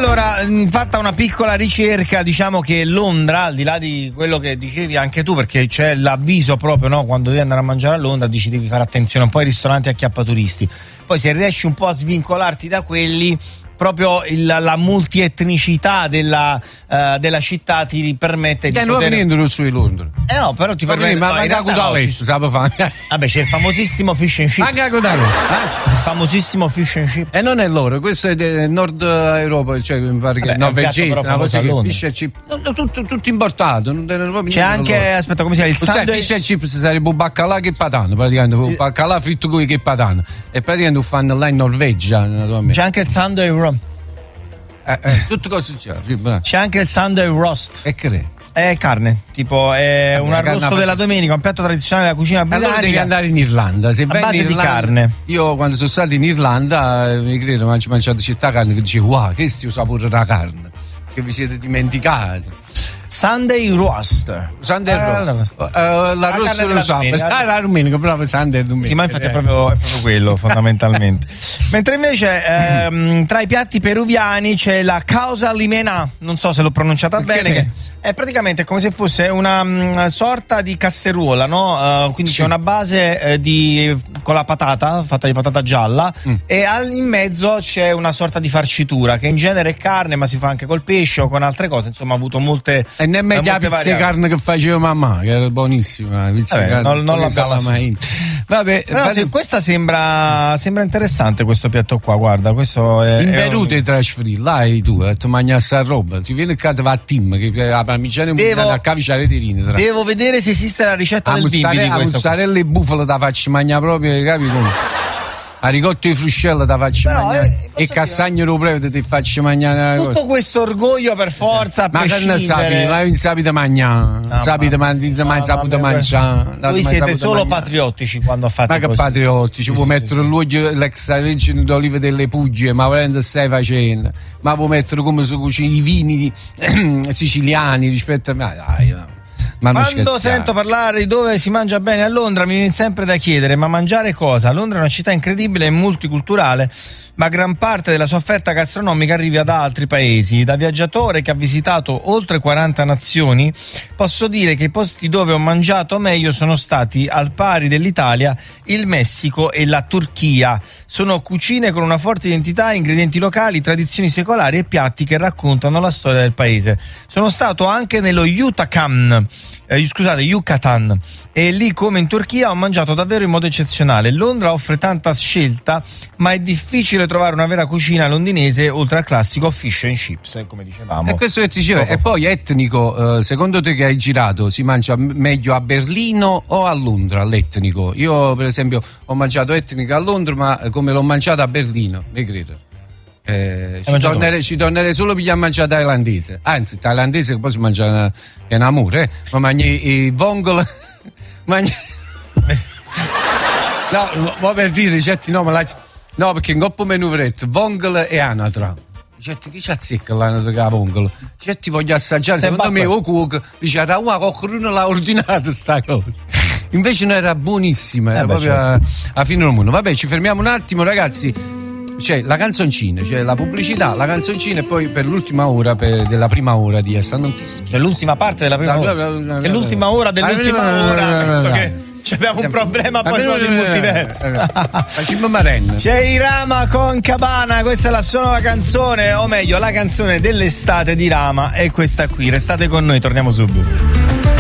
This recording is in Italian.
Allora, fatta una piccola ricerca, diciamo che Londra, al di là di quello che dicevi anche tu, perché c'è l'avviso proprio, no? Quando devi andare a mangiare a Londra dici devi fare attenzione un po' ai ristoranti acchiappaturisti. Poi se riesci un po' a svincolarti da quelli, proprio la multietnicità della città ti permette di non venendo su di Londra. No, però ti permette. Vabbè, c'è il famosissimo fish and chips. Il famosissimo fish and chips. E non è loro, questo è del Nord Europa, cioè mi pare che norvegese, una cosa che fish and chips. Tutto importato. C'è anche, aspetta, come si chiama? Il sandwich. Fish and chips sarebbe un baccalà che patano, praticamente un baccalà fritto con che patano. E praticamente lo fanno là in Norvegia. C'è anche il Sunday roast. Tutte cose c'è anche il Sunday roast. E che è carne, tipo è un arrosto della domenica, un piatto tradizionale della cucina britannica. Allora devi andare in Irlanda, se a base in Irlanda, di carne. Io quando sono stato in Irlanda mi credo mangiato città carne che dicevo wow, che io sapore della carne, che vi siete dimenticati. Sunday roast. Sunday roast. L'arrosto lo so. La domenica, proprio Sunday domenica. Sì, ma infatti è proprio quello fondamentalmente. Mentre invece tra i piatti peruviani c'è la causa limena, non so se l'ho pronunciata bene, che è praticamente come se fosse una sorta di casseruola, no? Quindi c'è una base con la patata, fatta di patata gialla, e in mezzo c'è una sorta di farcitura che in genere è carne, ma si fa anche col pesce o con altre cose, insomma ha avuto molte. E nemmeno la pizza di carne che faceva mamma, che era buonissima. Non l'abbiamo mai. Vabbè, questa sembra interessante questo piatto qua, guarda, questo è. In Perù ti trasferì, là tu, ti mangi sta roba. Ti viene qua, ti va a team, che la parmigiana è a cavicciare di rine. Devo vedere se esiste la ricetta del bimbi di questo. A mozzarella e bufala da faccio mangiare proprio, capito? A ricotta di fruscella da faccio mangiare e cassagno lo prevede ti faccio mangiare tutto questo orgoglio per forza, ma che ne sapi, ma non sapete mangiare, sapete mai saputo mangiare. Voi siete solo patriottici quando fate così. Ma che patriottici, puoi mettere l'olio l'ex vergine d'olive delle Puglie, ma volendo stai facendo, ma puoi mettere come si cucina i vini siciliani rispetto a dai. Quando sento parlare di dove si mangia bene a Londra mi viene sempre da chiedere: ma mangiare cosa? Londra è una città incredibile e multiculturale, ma gran parte della sua offerta gastronomica arriva da altri paesi. Da viaggiatore che ha visitato oltre 40 nazioni, posso dire che i posti dove ho mangiato meglio sono stati, al pari dell'Italia, il Messico e la Turchia. Sono cucine con una forte identità, ingredienti locali, tradizioni secolari e piatti che raccontano la storia del paese. Sono stato anche nello Yucatan, e lì, come in Turchia, ho mangiato davvero in modo eccezionale. Londra offre tanta scelta, ma è difficile trovare una vera cucina londinese oltre al classico fish and chips, come dicevamo. E questo che ti dicevo, e poi etnico, secondo te che hai girato, si mangia meglio a Berlino o a Londra, l'etnico? Io per esempio ho mangiato etnico a Londra, ma come l'ho mangiato a Berlino, mi credo. Ci tornerei solo per mangiare thailandese, anzi thailandese che poi si mangia è un amore, ma mangi i vongole no per dire certi no, no, perché in coppa menuvretto vongole e anatra. Certo, chi c'ha zecca l'anatra che la vongole? Certi voglio assaggiare, secondo me o cuoco dice qualcuno l'ha ordinato sta cosa. Invece non era buonissima, era proprio a fine del mondo. Vabbè, ci fermiamo un attimo, ragazzi. C'è la canzoncina, c'è la pubblicità, la canzoncina e poi per l'ultima ora della prima ora di Essando Kiss. Dell'ultima parte della prima ora. È l'ultima ora dell'ultima ora. Penso che abbiamo un problema poi con il multiverso. C'è Irama con Cabana, questa è la sua nuova canzone, o meglio la canzone dell'estate di Irama è questa qui. Restate con noi, torniamo subito.